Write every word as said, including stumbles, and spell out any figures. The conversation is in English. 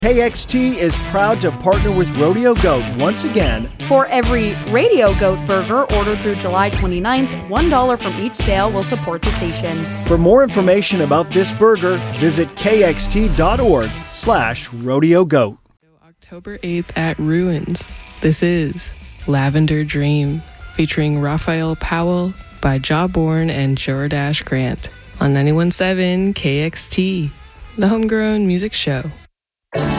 K X T is proud to partner with Rodeo Goat once again. For every Radio Goat burger ordered through July twenty-ninth, one dollar from each sale will support the station. For more information about this burger, visit kxt.org slash rodeo goat. October eighth at Ruins. This is Lavender Dream, featuring Raphael Powell by Jawborn and Jordash Grant on ninety-one point seven K X T, the homegrown music show.